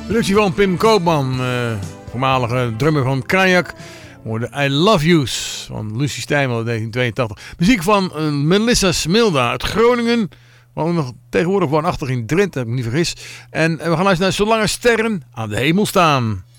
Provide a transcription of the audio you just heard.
Productie van Pim Koopman, voormalige drummer van Kayak. Hoorde I Love Yous van Lucie Stijnwel in 1982. Muziek van Melissa Smilda uit Groningen. Waar we nog tegenwoordig woonachtig in Drenthe, als ik me niet vergis. En we gaan luisteren naar Zolang er sterren aan de hemel staan.